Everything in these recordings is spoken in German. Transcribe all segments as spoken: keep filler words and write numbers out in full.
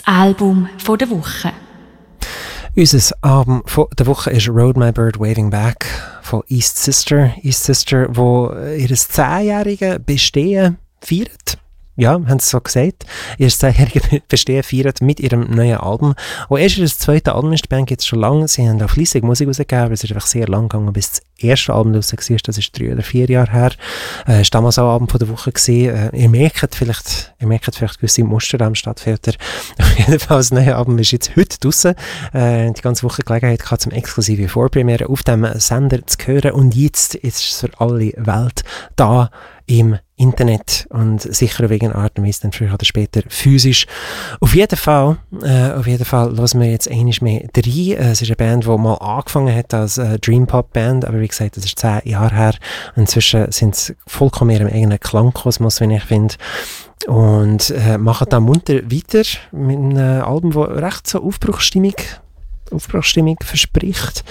das Album von der Woche. Unser Album von der Woche ist Rode My Bird Waving Back von East Sister. East Sister, wo ihr zehnjähriges Bestehen feiert. Ja, haben sie so gesagt. Ihr zehnjähriges Bestehen feiert mit ihrem neuen Album. Und erst das zweite Album ist, die Band gibt es schon lange. Sie haben auch fleissig Musik rausgegeben, aber es ist einfach sehr lang gegangen, bis das erste Album raus war. Das ist drei oder vier Jahre her. Äh, das war damals auch ein Album von der Woche gewesen. Äh, ihr merkt vielleicht, ihr merkt vielleicht gewisse Muster am Stadtfilter. Auf jeden Fall, das neue Album ist jetzt heute draussen. Äh, die ganze Woche Gelegenheit gehabt, zum exklusive Vorpremiere auf dem Sender zu hören. Und jetzt ist es für alle Welt da im Internet und sicher wegen Art und Weise dann früher oder später physisch. Auf jeden Fall, äh, auf jeden Fall hören wir jetzt einmal mehr rein. Äh, es ist eine Band, die mal angefangen hat als äh, Dream Pop Band, aber wie gesagt, das ist zehn Jahre her. Inzwischen sind sie vollkommen in ihrem eigenen Klangkosmos, wie ich finde. Und äh, machen dann munter weiter mit einem Album, das recht so Aufbruchsstimmung, Aufbruchsstimmung verspricht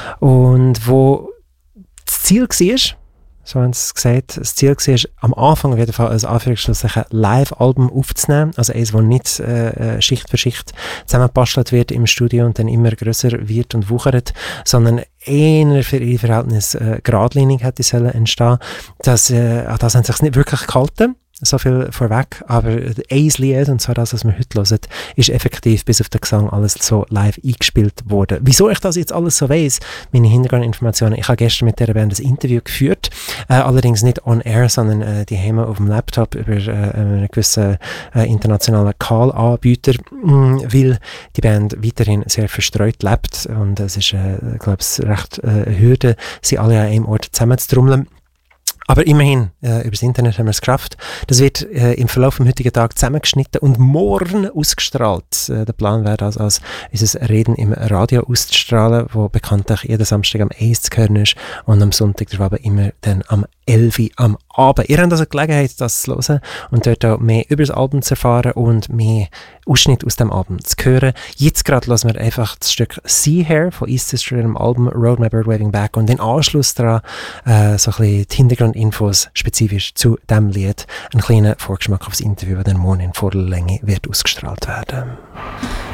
und wo das Ziel war, so haben sie gesagt, das Ziel war, am Anfang auf jeden Fall ein Anführungsschluss ein Live-Album aufzunehmen, also eins, das nicht äh, Schicht für Schicht zusammengebastelt wird im Studio und dann immer grösser wird und wuchert, sondern eher für ihr Verhältnis äh, geradlinig hätte sollen entstehen. Das, äh, das haben sie sich nicht wirklich gehalten. So viel vorweg, aber ein Lied, und zwar das, was wir heute hören, ist effektiv bis auf den Gesang alles so live eingespielt worden. Wieso ich das jetzt alles so weiss, meine Hintergrundinformationen, ich habe gestern mit dieser Band ein Interview geführt, äh, allerdings nicht on air, sondern äh, die haben auf dem Laptop über äh, einen gewissen äh, internationalen Call-Anbieter, mh, weil die Band weiterhin sehr verstreut lebt und es ist, äh, glaube ich, recht äh, eine Hürde, sie alle an einem Ort zusammenzutrommeln. Aber immerhin, äh, übers Internet haben wir es geschafft. Das wird äh, im Verlauf des heutigen Tages zusammengeschnitten und morgen ausgestrahlt. Äh, der Plan wäre das, als unser Reden im Radio auszustrahlen, wo bekanntlich jeden Samstag am eins zu hören ist und am Sonntag aber immer dann am elf Uhr am Abend. Ihr habt also Gelegenheit, das zu hören und dort auch mehr über das Album zu erfahren und mehr Ausschnitt aus dem Album zu hören. Jetzt gerade hören wir einfach das Stück See Here von East Sister im Album Rode My Bird Waving Back und den Anschluss daran äh, so ein bisschen die Hintergrundinfos spezifisch zu diesem Lied. Ein kleiner Vorgeschmack auf das Interview, das dann morgen in voller Länge wird ausgestrahlt werden.